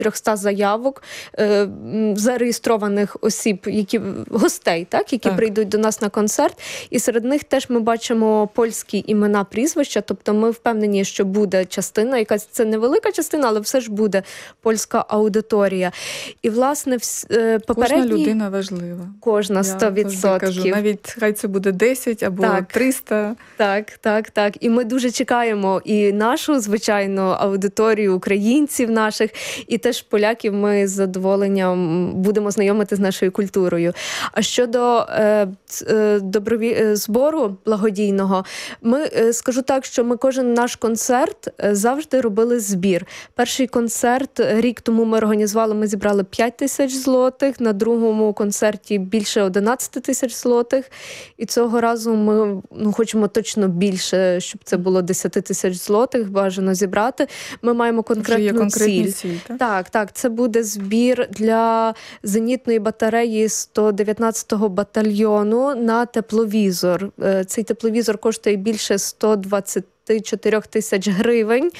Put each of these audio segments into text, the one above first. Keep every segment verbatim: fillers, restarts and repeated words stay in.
трьохсот заявок е, зареєстрованих осіб, які гостей, так, які так. прийдуть до нас на концерт. І серед них теж ми бачимо польські імена, прізвища. Тобто ми впевнені, що буде частина, якась це невелика частина, але все ж буде польська аудиторія. І, власне, е, попередні... Кожна людина важлива. Кожна, сто відсотків. Кажу, навіть хай це буде десять або так. триста. Так, так, так. І ми дуже чекаємо і нашу, звичайно, аудиторію українців наших, і теж поляків ми з задоволенням будемо знайомити з нашою культурою. А щодо е, е, доброві... збору благодійного, ми, е, скажу так, що ми кожен наш концерт завжди робили збір. Перший концерт рік тому ми організували, ми зібрали п'ять тисяч злотих, на другому концерті більше одинадцять тисяч злотих. І цього разу ми ну, хочемо точно більше, щоб це було десять тисяч злотих, бажано зібрати. Ми маємо конкретну ціль. ціль так? так, так. Це буде збір для зенітної батареї сто дев'ятнадцятого батальйону на тепловізор. Цей тепловізор коштує більше сто двадцять чотири тисяч гривень.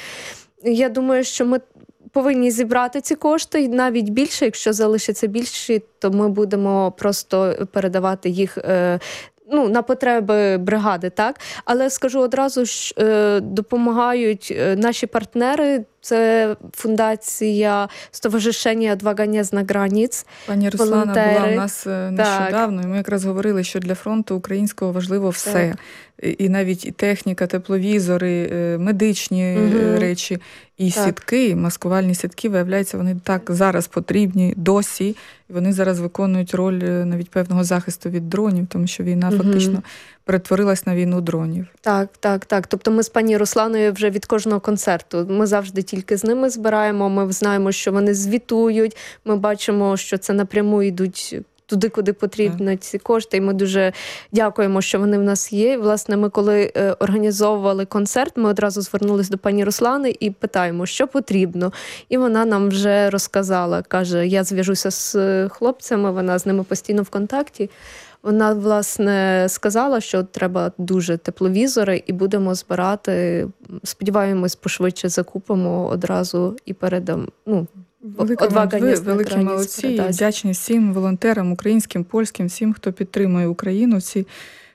Я думаю, що ми повинні зібрати ці кошти, навіть більше, якщо залишиться більше, то ми будемо просто передавати їх е, ну, на потреби бригади, так? Але скажу одразу, що е, допомагають наші партнери. Це фундація «Стоваришення «Odwaga nie zna granic». Пані Руслана була у нас нещодавно, і ми якраз говорили, що для фронту українського важливо все. Так. І навіть і техніка, тепловізори, медичні угу. речі, і так. сітки, маскувальні сітки, виявляється, вони так зараз потрібні досі. І вони зараз виконують роль навіть певного захисту від дронів, тому що війна угу. фактично перетворилась на війну дронів. Так, так, так. Тобто ми з пані Русланою вже від кожного концерту, ми завжди тільки з ними збираємо, ми знаємо, що вони звітують, ми бачимо, що це напряму йдуть туди, куди потрібно ці кошти. І ми дуже дякуємо, що вони в нас є. Власне, ми коли е, організовували концерт, ми одразу звернулись до пані Руслани і питаємо, що потрібно. І вона нам вже розказала. Каже, я зв'яжуся з хлопцями, вона з ними постійно в контакті. Вона, власне, сказала, що треба дуже тепловізори і будемо збирати. Сподіваємось, пошвидше закупимо одразу і передамо. Ну, Велика ви, великі молодці, і вдячні всім волонтерам, українським, польським, всім, хто підтримує Україну в ці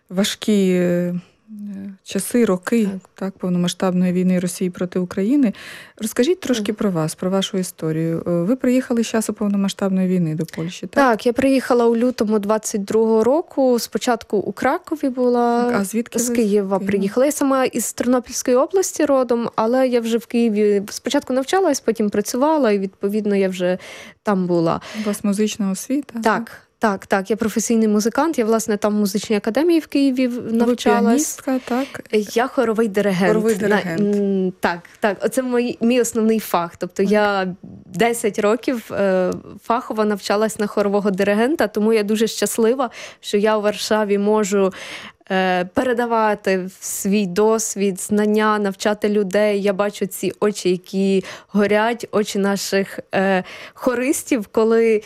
важкі часи, роки так. Так, повномасштабної війни Росії проти України. Розкажіть трошки так. про вас, про вашу історію. Ви приїхали з часу повномасштабної війни до Польщі, так? Так, я приїхала у лютому двадцять другого року. Спочатку у Кракові була, а звідки з Києва ви? Приїхала. Я сама із Тернопільської області родом, але я вже в Києві спочатку навчалась, потім працювала, і, відповідно, я вже там була. У вас музична освіта? Так. Так, так, я професійний музикант, я, власне, там в музичній академії в Києві навчалась. Ви піаністка, так? Я хоровий диригент. Хоровий диригент. На, так, так, оце мій, мій основний фах. Тобто так. Я десять років е, фахово навчалась на хорового диригента, тому я дуже щаслива, що я у Варшаві можу е, передавати свій досвід, знання, навчати людей. Я бачу ці очі, які горять, очі наших е, хористів, коли...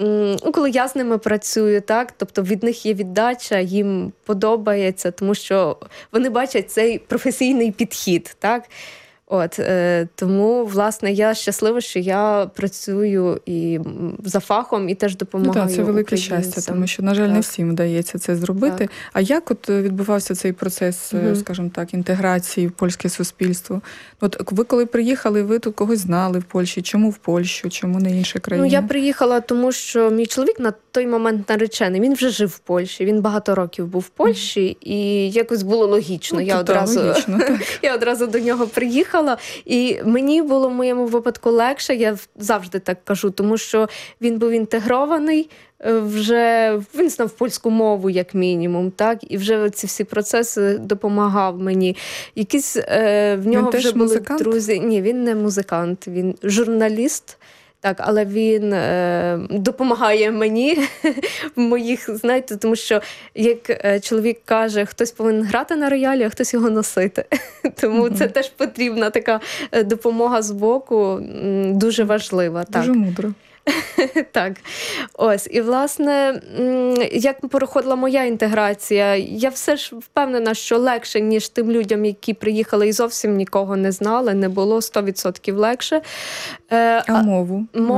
Коли я з ними працюю, так, тобто від них є віддача, їм подобається, тому що вони бачать цей професійний підхід, так. От, е, тому, власне, я щаслива, що я працюю і за фахом, і теж допомагаю. Ну, так, це велике щастя, тому що, на жаль, так. не всім вдається це зробити. Так. А як от відбувався цей процес, угу. скажімо так, інтеграції в польське суспільство? От ви коли приїхали, ви тут когось знали в Польщі? Чому в Польщу, чому не інша країна? Ну, я приїхала, тому що мій чоловік на той момент наречений, він вже жив в Польщі, він багато років був в Польщі, і якось було логічно. Ну, я, одразу, логічно я одразу до нього приїхала. І мені було в моєму випадку легше, я завжди так кажу, тому що він був інтегрований, вже він знав польську мову, як мінімум, так, і вже ці всі процеси допомагав мені. Якісь е, в нього він вже були музикант? Друзі. Ні, він не музикант, він журналіст. Так, але він е, допомагає мені в моїх, знаєте, тому що, як е, чоловік каже, хтось повинен грати на роялі, а хтось його носити. Тому mm-hmm. це теж потрібна така допомога з боку, дуже важлива. Дуже так. мудро. Так, ось. І, власне, як проходила моя інтеграція, я все ж впевнена, що легше, ніж тим людям, які приїхали і зовсім нікого не знали, не було, сто відсотків легше. А мову?